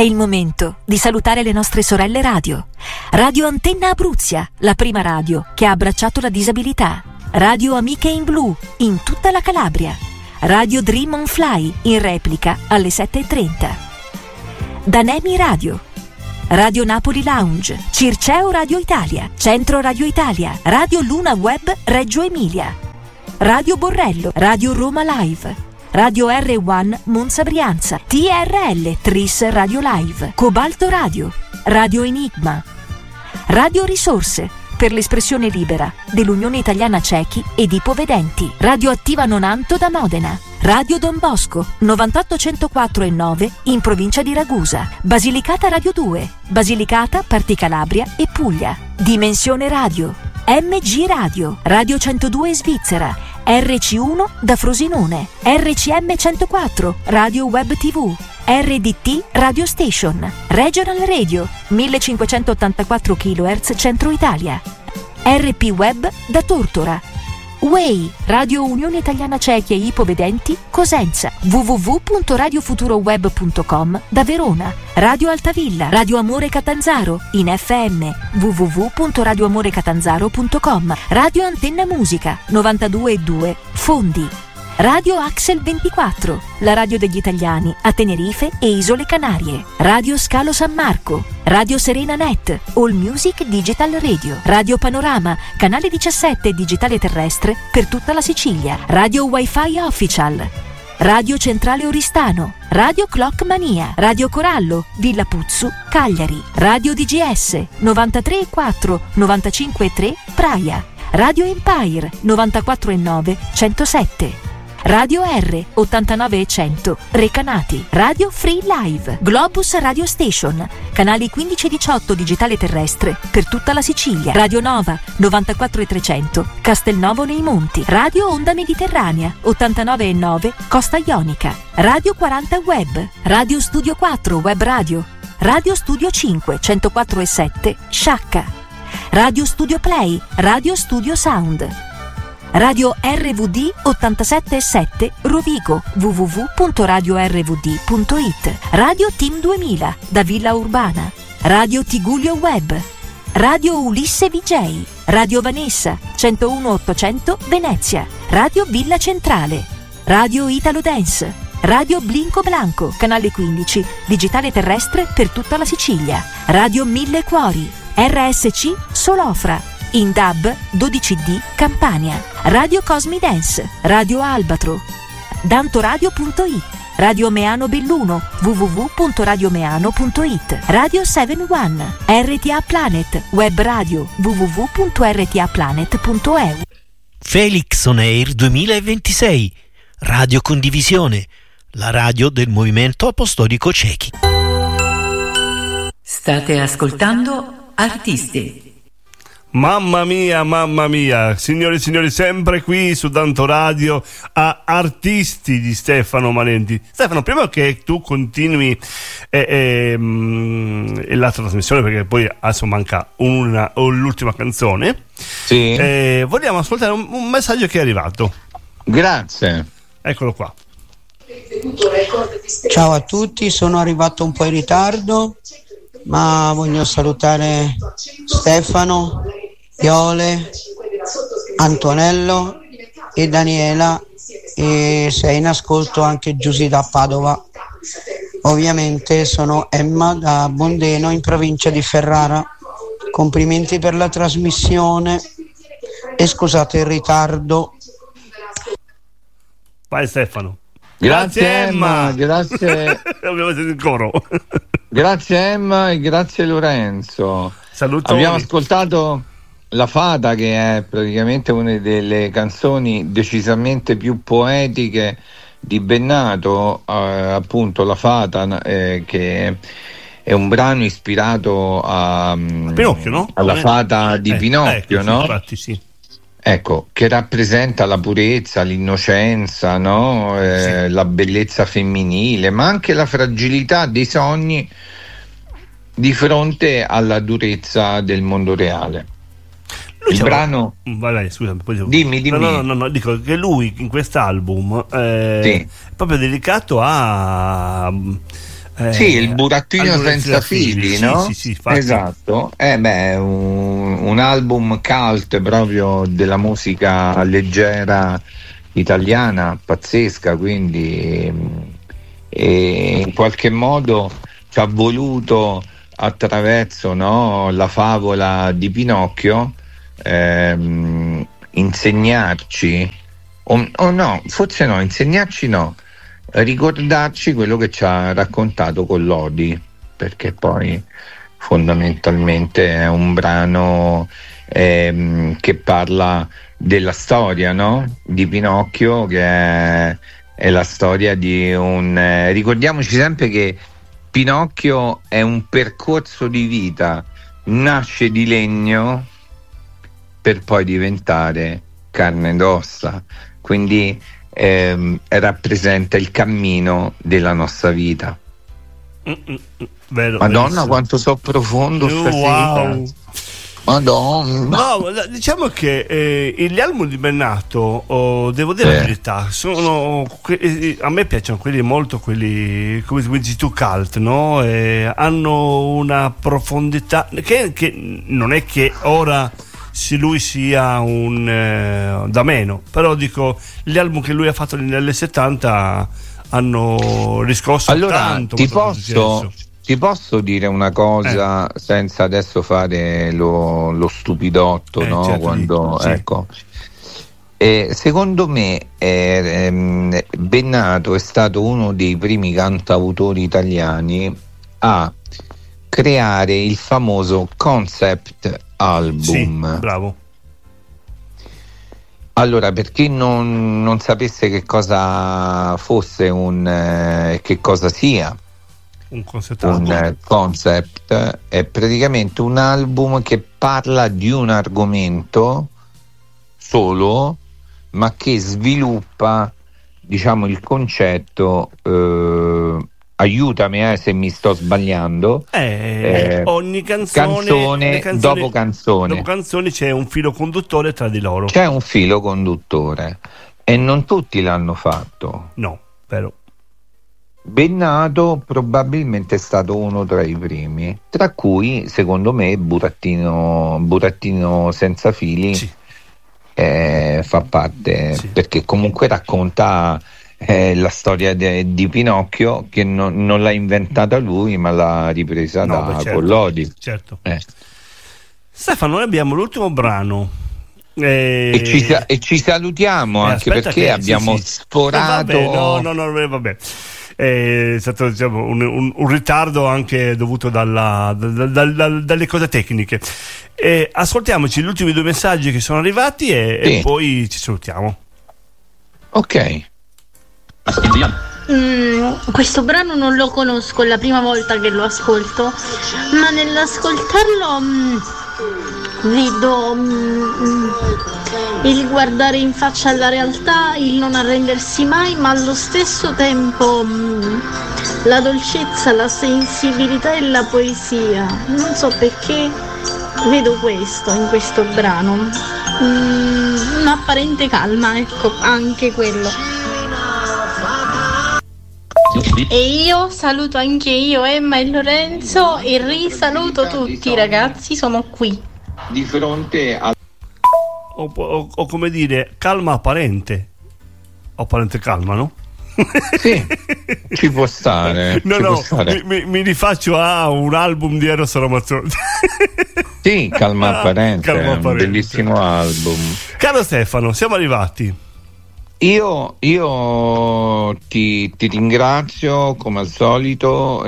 il momento di salutare le nostre sorelle radio. Radio Antenna Abruzia, la prima radio che ha abbracciato la disabilità. Radio Amiche in Blu, in tutta la Calabria. Radio Dream on Fly, in replica alle 7:30. Danemi Radio. Radio Napoli Lounge, Circeo Radio Italia, Centro Radio Italia, Radio Luna Web Reggio Emilia. Radio Borrello, Radio Roma Live. Radio R1 Monza Brianza, TRL Tris Radio Live, Cobalto Radio, Radio Enigma, Radio Risorse per l'espressione libera dell'Unione Italiana Ciechi ed Ipovedenti, Radio Attiva Nonanto da Modena, Radio Don Bosco 98 104 e 9 in provincia di Ragusa, Basilicata Radio 2, Basilicata, Parti Calabria e Puglia, Dimensione Radio, MG Radio, Radio 102 Svizzera, RC1 da Frosinone, RCM 104, Radio Web TV, RDT Radio Station, Regional Radio 1584 kHz Centro Italia, RP Web da Tortora, Way, Radio Unione Italiana Ciechi e Ipovedenti Cosenza, www.radiofuturoweb.com da Verona, Radio Altavilla, Radio Amore Catanzaro in FM, www.radioamorecatanzaro.com, Radio Antenna Musica 92.2 Fondi, Radio Axel 24, la radio degli italiani a Tenerife e Isole Canarie, Radio Scalo San Marco, Radio Serena Net, All Music Digital Radio, Radio Panorama, canale 17 digitale terrestre per tutta la Sicilia, Radio Wi-Fi Official, Radio Centrale Oristano, Radio Clock Mania, Radio Corallo, Villa Puzzu, Cagliari, Radio DGS 93.4, 95.3 Praia, Radio Empire 94.9, 107. Radio R 89 e 100 Recanati, Radio Free Live, Globus Radio Station, canali 15 e 18 digitale terrestre per tutta la Sicilia, Radio Nova 94 e 300 Castelnuovo nei Monti, Radio Onda Mediterranea 89 e 9 Costa Ionica, Radio 40 Web, Radio Studio 4 Web Radio, Radio Studio 5 104 e 7 Sciacca, Radio Studio Play, Radio Studio Sound, Radio RVD 87.7 Rovigo, www.radiorvd.it, Radio Team 2000 da Villa Urbana, Radio Tigullio Web, Radio Ulisse VJ, Radio Vanessa 101.800 Venezia, Radio Villa Centrale, Radio Italo Dance, Radio Blinco Blanco, canale 15, digitale terrestre per tutta la Sicilia, Radio Mille Cuori, RSC Solofra, in DAB 12D Campania, Radio Cosmi Dance, Radio Albatro, dantoradio.it, Radio Meano Belluno, www.radiomeano.it, Radio 71, RTA Planet, web radio, www.rtaplanet.eu. Felix On Air 2026, Radio Condivisione, la radio del Movimento Apostolico Ciechi. State ascoltando Artisti. Mamma mia, signori e signori, sempre qui su Tanto Radio a Artisti di Stefano Malenti. Stefano, prima che tu continui la trasmissione, perché poi adesso manca l'ultima canzone, sì. Vogliamo ascoltare un messaggio che è arrivato. Grazie. Eccolo qua. Ciao a tutti, sono arrivato un po' in ritardo, ma voglio salutare Stefano, Iole, Antonello e Daniela, e sei in ascolto anche Giusy da Padova. Ovviamente sono Emma da Bondeno in provincia di Ferrara. Complimenti per la trasmissione e scusate il ritardo. Vai Stefano. Grazie Emma, grazie. Abbiamo sentito il coro. Grazie Emma e grazie Lorenzo. Salutoni. Abbiamo ascoltato La Fata, che è praticamente una delle canzoni decisamente più poetiche di Bennato, appunto La Fata, che è un brano ispirato a Pinocchio, no? alla fata di Pinocchio, no? Infatti, sì. Ecco, che rappresenta la purezza, l'innocenza, no? Sì. La bellezza femminile, ma anche la fragilità dei sogni di fronte alla durezza del mondo reale. Il brano. Vai, scusa, dimmi. No, dico che lui in quest'album è proprio dedicato a Sì, il burattino senza fili, no? Sì, esatto. Un album cult proprio della musica leggera italiana, pazzesca, quindi in qualche modo ci ha voluto, attraverso, no, la favola di Pinocchio, insegnarci, insegnarci no, ricordarci quello che ci ha raccontato con Lodi, perché poi fondamentalmente è un brano che parla della storia, no? Di Pinocchio, che è la storia di ricordiamoci sempre che Pinocchio è un percorso di vita, nasce di legno per poi diventare carne ed ossa, quindi rappresenta il cammino della nostra vita. Vero, Madonna, verissimo. quanto so profondo stasera. Wow. Madonna. No, diciamo che gli album di Bennato, devo dire la verità, sono a me piacciono quelli molto, quelli come dici tu, cult, no? Hanno una profondità che non è che ora se lui sia un da meno, però dico, gli album che lui ha fatto nelle 70 hanno riscosso tanto. Ti posso dire una cosa senza adesso fare lo stupidotto, no? Certo, Quando sì. ecco, secondo me Bennato è stato uno dei primi cantautori italiani a creare il famoso concept album. Sì, bravo. Allora, per chi non sapesse che cosa fosse che cosa sia Un concept, è praticamente un album che parla di un argomento solo, ma che sviluppa, diciamo, il concetto. Aiutami se mi sto sbagliando. Ogni canzone dopo canzone c'è un filo conduttore tra di loro. C'è un filo conduttore e non tutti l'hanno fatto. No, vero. Bennato probabilmente è stato uno tra i primi, tra cui secondo me Burattino senza fili, Sì. Fa parte, Sì. perché comunque racconta la storia di Pinocchio, che non l'ha inventata lui, ma l'ha ripresa certo, Collodi. Certo. Stefano, noi abbiamo l'ultimo brano. E ci salutiamo, anche perché abbiamo sforato. Vabbè. È stato, diciamo, un ritardo anche dovuto dalle cose tecniche. Ascoltiamoci gli ultimi 2 messaggi che sono arrivati e poi ci salutiamo. Ok. Questo brano non lo conosco, è la prima volta che lo ascolto, ma nell'ascoltarlo vedo il guardare in faccia alla realtà, il non arrendersi mai, ma allo stesso tempo la dolcezza, la sensibilità e la poesia. Non so perché vedo questo in questo brano, un'apparente calma, ecco, anche quello. E io saluto anche io Emma e Lorenzo e risaluto tutti, ragazzi, sono qui di fronte a o come dire, calma apparente calma, no? Sì, ci può stare. Può stare. Mi rifaccio a un album di Eros Ramazzotti. Sì, Calma Apparente, Calma un Apparente. bellissimo album. Caro Stefano, siamo arrivati. Io ti ringrazio come al solito,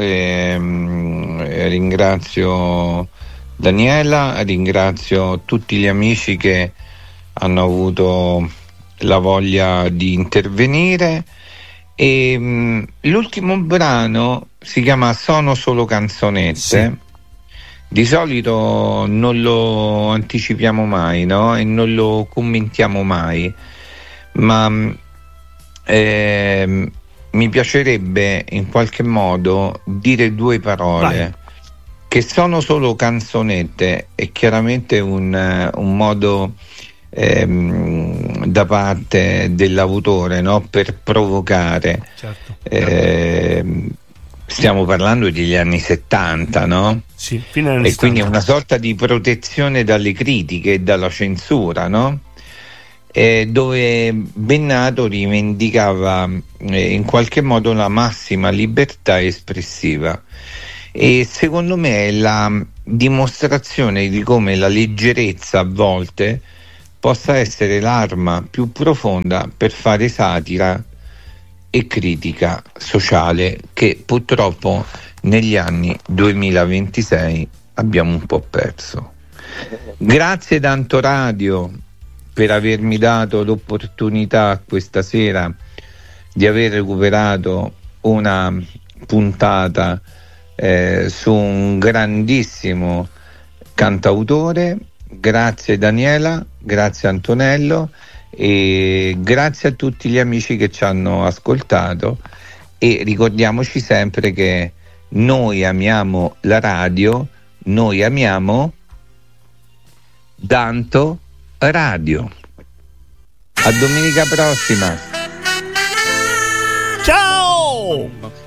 ringrazio Daniela, ringrazio tutti gli amici che hanno avuto la voglia di intervenire, e l'ultimo brano si chiama Sono solo canzonette. Sì. Di solito non lo anticipiamo mai, no? E non lo commentiamo mai, ma mi piacerebbe in qualche modo dire 2 parole. Vai. Che sono solo canzonette, è chiaramente un modo da parte dell'autore, no? Per provocare. Certo. stiamo parlando degli anni 70, no? Sì, fino agli anni 70. Quindi una sorta di protezione dalle critiche e dalla censura, no? Dove Bennato rivendicava in qualche modo la massima libertà espressiva, e secondo me è la dimostrazione di come la leggerezza a volte possa essere l'arma più profonda per fare satira e critica sociale, che purtroppo negli anni 2026 abbiamo un po' perso. Grazie tanto Radio per avermi dato l'opportunità questa sera di aver recuperato una puntata su un grandissimo cantautore. Grazie Daniela, grazie Antonello, e grazie a tutti gli amici che ci hanno ascoltato, e ricordiamoci sempre che noi amiamo la radio, noi amiamo tanto Radio. A domenica prossima. Ciao!